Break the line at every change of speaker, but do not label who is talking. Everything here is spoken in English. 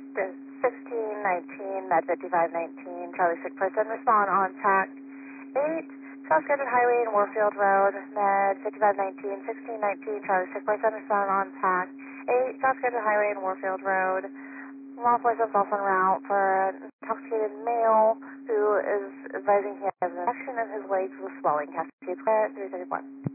1619, Med 5519, Charlie sick person, respond on TAC 8, South Scheduled Highway and Warfield Road, Med 5519, 1619, Charlie sick person, respond on TAC 8, South Scheduled Highway and Warfield Road. Law enforcement is also en route for an intoxicated male who is advising he has an infection in his legs with swelling. Cascade 331.